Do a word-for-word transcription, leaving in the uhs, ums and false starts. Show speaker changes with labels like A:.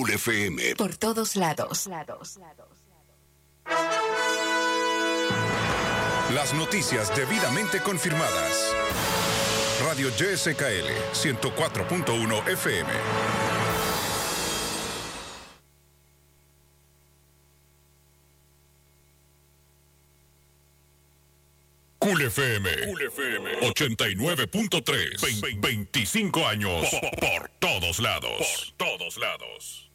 A: Cool F M.
B: Por todos lados.
C: Las noticias debidamente confirmadas. Radio Y S K L ciento cuatro punto uno F M. Cool F M. Cool F M. ochenta y nueve punto tres. veinticinco años. Por, por todos lados. Por todos lados.